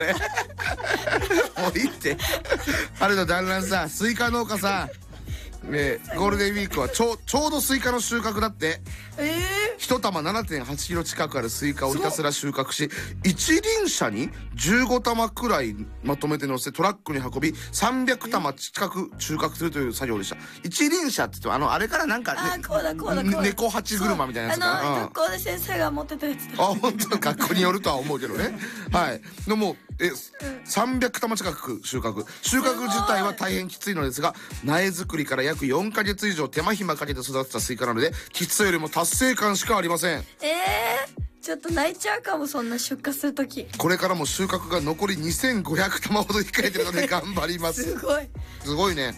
もういいって。春の団らんさん、スイカ農家さん、ゴールデンウィークはちょうどスイカの収穫だって。1玉 7.8 キロ近くあるスイカをひたすら収穫し、一輪車に15玉くらいまとめて乗せトラックに運び300玉近く収穫するという作業でした。一輪車って言ってあれからなんか、ね、猫八車みたいなやつかな。 学校で先生が持ってたやつだ。 本当学校によるとは思うけどね。はい。でも300玉近く収穫自体は大変きついのですが、苗作りから約4ヶ月以上手間暇かけて育てたスイカなので、きつさよりも達成感しかありません。 ちょっと泣いちゃうかも、そんな出荷するとき。 これからも収穫が残り2500玉ほど控えてるので頑張ります。すごいね。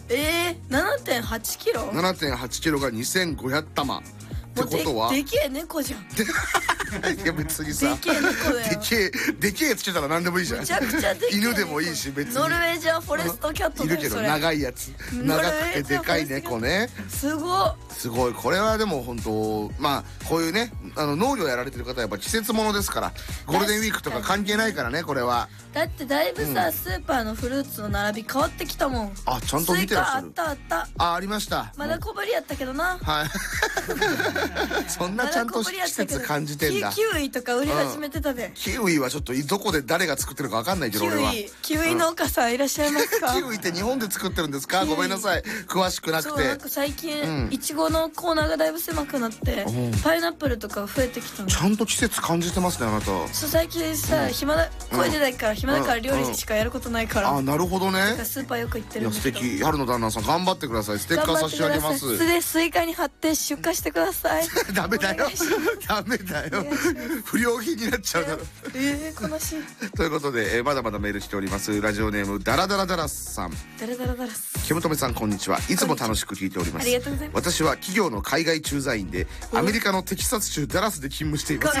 7.8 キロ 7.8 キロが2500玉ってことはでけえ猫じゃん。 いや別にさ、 でけえ猫だよ。 でけえつけたら何でもいいじゃん。 めちゃくちゃでけえ犬でもいいし、別にノルウェージャンフォレストキャットだよ。 いるけど長いやつ、長くてでかい猫ね。すごい。これはでも本当、まあこういうね、農業やられてる方はやっぱ季節ものですから、ゴールデンウィークとか関係ないからね、これは。 だってだいぶさ、スーパーのフルーツの並び変わってきたもん。 ちゃんと見てらっしゃる。 スイカあった。 ありました。 まだ小ぶりやったけどな。 はい。そんなちゃんと季節感じてんだ。 キウイとか売り始めてたで。 キウイはちょっとどこで誰が作ってるか分かんないけど、俺は。 キウイ農家さんいらっしゃいますか？ キウイって日本で作ってるんですか？ごめんなさい、詳しくなくて。 なんか最近イチゴのコーナーがだいぶ狭くなってパイナップルとか増えてきたの。 ちゃんと季節感じてますね、あなた。 そう、最近さ、声出ないから暇だから料理しかやることないから。 なるほどね。 スーパーよく行ってるんだけど。 素敵。春の旦那さん頑張ってください。ステッカー差し上げます。 でスイカに貼って出荷してください。 ダメだよ、ダメだよ、不良品になっちゃうだろ。 悲しい。 ということで、まだまだメール来ております。ラジオネームダラダラダラスさん。 ダラダラダラス。 ケムトメさん、こんにちは。いつも楽しく聞いております。 ありがとうございます。 私は企業の海外駐在員でアメリカのテキサス州ダラスで勤務しています。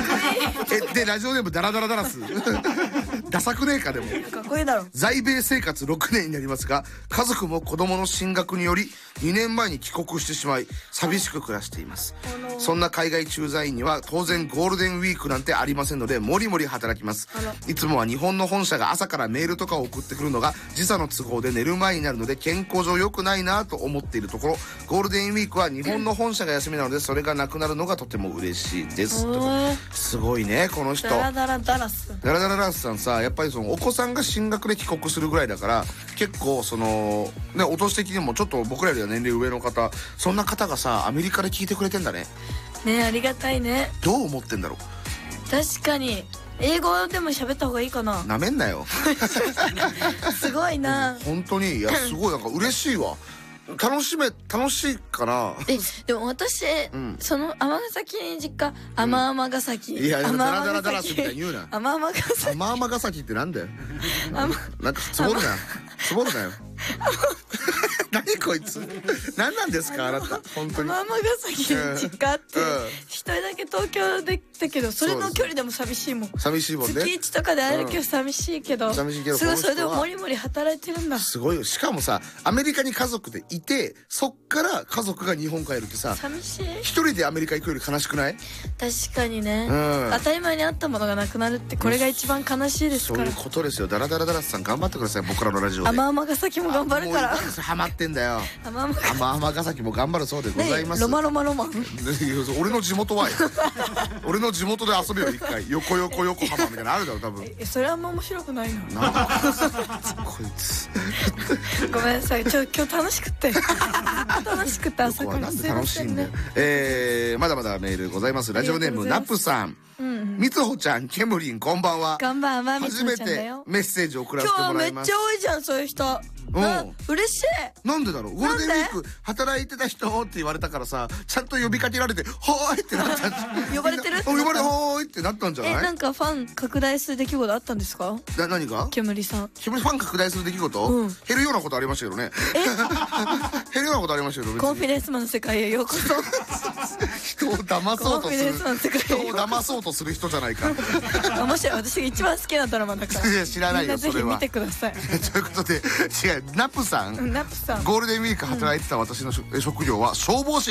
でラジオネームダラダラダラス。ダサくねえか。でもかっこいいだろ。 在米生活6年になりますが、家族も子供の進学により2年前に帰国してしまい寂しく暮らしています。そんな海外駐在員には当然ゴールデンウィークなんてありませんので、もりもり働きます。いつもは日本の本社が朝からメールとかを送ってくるのが時差の都合で寝る前になるので健康上良くないなと思っているところ、ゴールデンウィークは日本の本社が休みなのでそれがなくなるのがとても嬉しいです。すごいね、この人。 ダラダラダラス。 ダラダラダラスさんさ、やっぱりそのお子さんが進学で帰国するぐらいだから、結構そのね、お年的にもちょっと僕らよりは年齢上の方、そんな方がさアメリカで聞いてくれてんだね。 ね、ありがたいね。 どう思ってんだろう。 確かに英語でも喋った方がいいかな。 なめんなよ。 すごいな。 本当に、いやすごい、なんか嬉しいわ。楽しいかな。 でも私、その尼崎に実家、尼崎。 いや、ダラダラダラスみたいに言うな。 尼崎。 尼崎ってなんだよ。なんかつぼるなよ。何こいつ。何なんですか、あなた。本当に。 尼崎に実家あって、一人だけ東京で来たけど、それの距離でも寂しいもん。 寂しいもんね。 月1とかで会えるけど寂しいけど。すごい、それでももりもり働いてるんだ。 すごいよ。しかもさ、アメリカに家族でいて、そっから家族が日本帰るってさ、 寂しい。 一人でアメリカ行くより悲しくない？ 確かにね。当たり前にあったものがなくなるって、これが一番悲しいですから。 そういうことですよ。ダラダラダラスさん頑張ってください、僕らのラジオで。 尼崎も頑張るから。 ハマってんだよ。尼崎も頑張るそうでございます。 ロマロマ。 俺の地元はよ。俺の地元で遊べよ、一回。横浜みたいなのあるだろ、多分。 それはあんま面白くないの。 こいつ。 ごめんなさい、今日楽しくて。楽しくて朝からすいませんね。 まだまだメールございます。ラジオネームナップさん。みつほちゃん、ケムリン、こんばんは。 こんばんは、みつほちゃんだよ。 初めてメッセージを送らせてもらいます。 今日めっちゃ多いじゃん、そういう人。嬉しい。 なんでだろう。ゴールデンウィーク働いてた人って言われたからさ、ちゃんと呼びかけられて、はーいってなったんじゃ。 呼ばれてる？ 呼ばれ、はーいってなったんじゃない？ なんかファン拡大する出来事あったんですか？ 何が？ 煙さん。 煙ファン拡大する出来事？減るようなことありましたけどね。減るようなことありましたけど。 コンフィデンスマンの世界へようこそ。 人を騙そうとする人じゃないか。 面白い。私が一番好きなドラマだから。 いや知らないよ、それは。 ぜひ見てください。 ということで、違う、ナップさん。 ナップさん。 ゴールデンウィーク働いてた私の職業は消防士。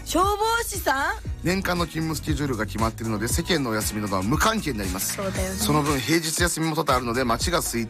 消防士さん。 年間の勤務スケジュールが決まっているので世間のお休みなどは無関係になります。 そうだよね。 その分平日休みも多々あるので街が空い